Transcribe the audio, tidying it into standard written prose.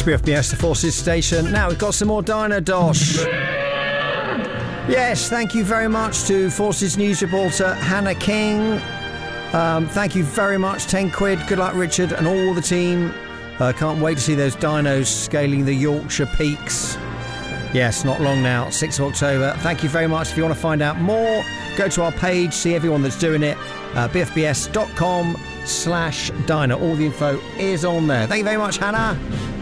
BFBS, the Forces station. Now we've got some more Dino Dosh. Yes, thank you very much to Forces News reporter Hannah King. Thank you very much, 10 quid. Good luck, Richard, and all the team. Can't wait to see those dinos scaling the Yorkshire Peaks. Yes, not long now, 6th of October. Thank you very much. If you want to find out more, go to our page, see everyone that's doing it. bfbs.com/dino. All the info is on there. Thank you very much, Hannah.